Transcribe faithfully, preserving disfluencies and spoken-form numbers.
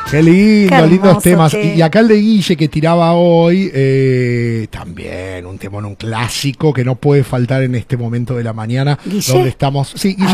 Qué lindo, Qué lindos hermoso, temas. che. Y, y acá el de Guille que tiraba hoy, eh, también un temón, un clásico que no puede faltar en este momento de la mañana, ¿Guille? donde estamos. Sí, Guille